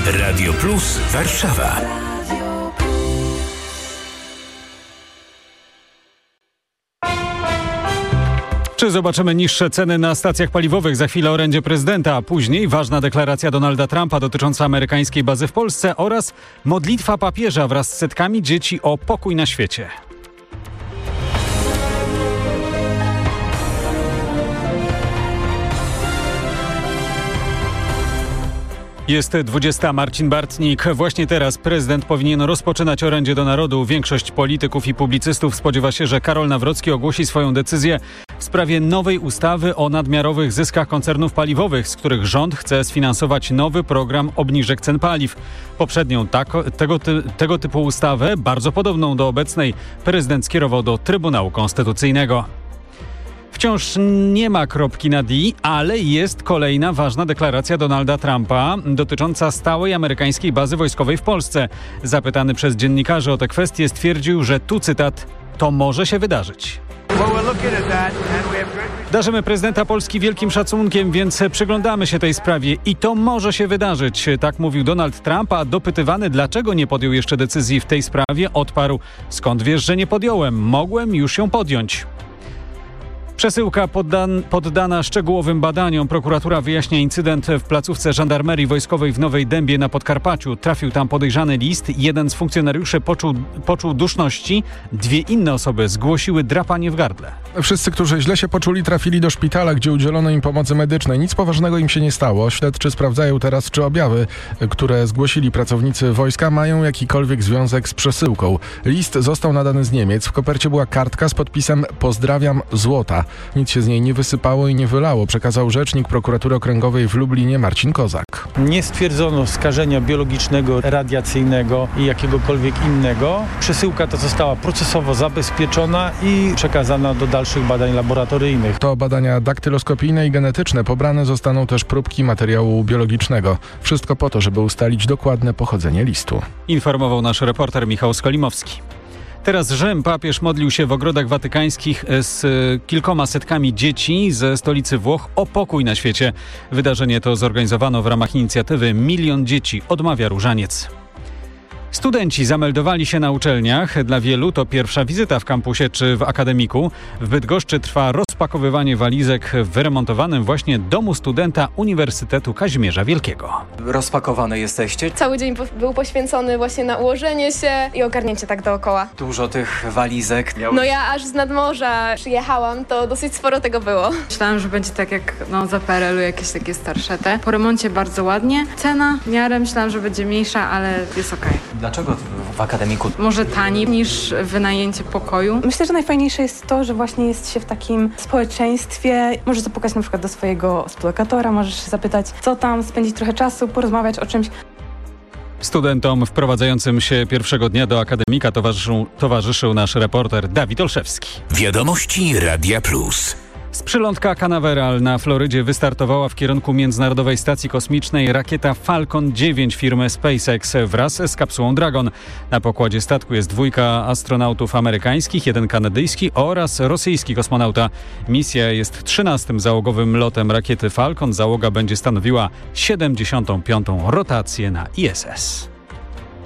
Radio Plus Warszawa. Czy zobaczymy niższe ceny na stacjach paliwowych? Za chwilę orędzie prezydenta, a później ważna deklaracja Donalda Trumpa dotycząca amerykańskiej bazy w Polsce oraz modlitwa papieża wraz z setkami dzieci o pokój na świecie. Jest 20. Marcin Bartnik. Właśnie teraz prezydent powinien rozpoczynać orędzie do narodu. Większość polityków i publicystów spodziewa się, że Karol Nawrocki ogłosi swoją decyzję w sprawie nowej ustawy o nadmiarowych zyskach koncernów paliwowych, z których rząd chce sfinansować nowy program obniżek cen paliw. Poprzednią tego typu ustawę, bardzo podobną do obecnej, prezydent skierował do Trybunału Konstytucyjnego. Wciąż nie ma kropki nad i, ale jest kolejna ważna deklaracja Donalda Trumpa dotycząca stałej amerykańskiej bazy wojskowej w Polsce. Zapytany przez dziennikarzy o tę kwestię stwierdził, że tu cytat, to może się wydarzyć. Darzymy prezydenta Polski wielkim szacunkiem, więc przyglądamy się tej sprawie i to może się wydarzyć. Tak mówił Donald Trump, a dopytywany, dlaczego nie podjął jeszcze decyzji w tej sprawie, odparł, skąd wiesz, że nie podjąłem? Mogłem już ją podjąć. Przesyłka poddana szczegółowym badaniom. Prokuratura wyjaśnia incydent w placówce żandarmerii wojskowej w Nowej Dębie na Podkarpaciu. Trafił tam podejrzany list. Jeden z funkcjonariuszy poczuł duszności. Dwie inne osoby zgłosiły drapanie w gardle. Wszyscy, którzy źle się poczuli, trafili do szpitala, gdzie udzielono im pomocy medycznej. Nic poważnego im się nie stało. Śledczy sprawdzają teraz, czy objawy, które zgłosili pracownicy wojska, mają jakikolwiek związek z przesyłką. List został nadany z Niemiec. W kopercie była kartka z podpisem „Pozdrawiam, Złota”. Nic się z niej nie wysypało i nie wylało, przekazał rzecznik prokuratury okręgowej w Lublinie Marcin Kozak. Nie stwierdzono skażenia biologicznego, radiacyjnego i jakiegokolwiek innego. Przesyłka ta została procesowo zabezpieczona i przekazana do dalszych badań laboratoryjnych. To badania daktyloskopijne i genetyczne. Pobrane zostaną też próbki materiału biologicznego. Wszystko po to, żeby ustalić dokładne pochodzenie listu. Informował nasz reporter Michał Skolimowski. Teraz Rzym. Papież modlił się w ogrodach watykańskich z kilkoma setkami dzieci ze stolicy Włoch o pokój na świecie. Wydarzenie to zorganizowano w ramach inicjatywy Milion Dzieci odmawia różaniec. Studenci zameldowali się na uczelniach. Dla wielu to pierwsza wizyta w kampusie czy w akademiku. W Bydgoszczy trwa rozpakowywanie walizek w wyremontowanym właśnie domu studenta Uniwersytetu Kazimierza Wielkiego. Rozpakowane jesteście? Cały dzień był poświęcony właśnie na ułożenie się i ogarnięcie tak dookoła. Dużo tych walizek. No ja aż z nadmorza przyjechałam, to dosyć sporo tego było. Myślałam, że będzie tak jak za PRL-u jakieś takie starsze te. Po remoncie bardzo ładnie. Cena w miarę myślałam, że będzie mniejsza, ale jest okej. Dlaczego w akademiku? Może taniej niż wynajęcie pokoju. Myślę, że najfajniejsze jest to, że właśnie jest się w takim społeczeństwie. Możesz zapukać na przykład do swojego współlokatora, możesz się zapytać, co tam, spędzić trochę czasu, porozmawiać o czymś. Studentom wprowadzającym się pierwszego dnia do akademika towarzyszył nasz reporter Dawid Olszewski. Wiadomości Radia Plus. Sprzylątka Canaveral na Florydzie wystartowała w kierunku Międzynarodowej Stacji Kosmicznej rakieta Falcon 9 firmy SpaceX wraz z kapsułą Dragon. Na pokładzie statku jest 2 astronautów amerykańskich, 1 kanadyjski oraz rosyjski kosmonauta. Misja jest 13. załogowym lotem rakiety Falcon. Załoga będzie stanowiła 75. rotację na ISS.